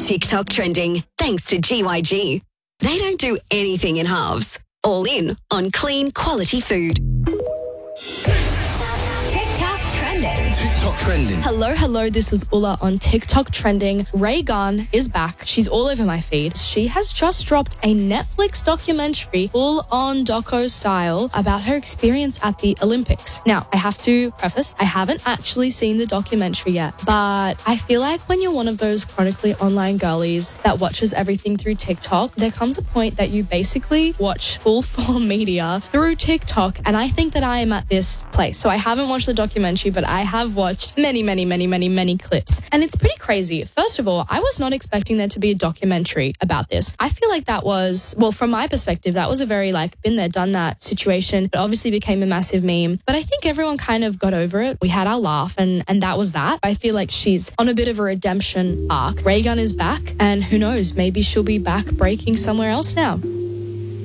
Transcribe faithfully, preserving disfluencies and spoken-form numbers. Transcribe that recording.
TikTok trending, thanks to G Y G. They don't do anything in halves. All in on clean, quality food. TikTok trending. TikTok trending. Hello, hello. This is Ulla on TikTok trending. Ray Gunn is back. She's all over my feed. She has just dropped a Netflix documentary, full-on doco style, about her experience at the Olympics. Now, I have to preface, I haven't actually seen the documentary yet, but I feel like when you're one of those chronically online girlies that watches everything through TikTok, there comes a point that you basically watch full-form media through TikTok, and I think that I am at this place. So I haven't watched the documentary, but I have watched many, many, many, many, many clips. And it's pretty crazy. First of all, I was not expecting there to be a documentary about this. I feel like that was, well, from my perspective, that was a very like been there, done that situation. It obviously became a massive meme, but I think everyone kind of got over it. We had our laugh and, and that was that. I feel like she's on a bit of a redemption arc. Ray Gunn is back and who knows, maybe she'll be back breaking somewhere else now.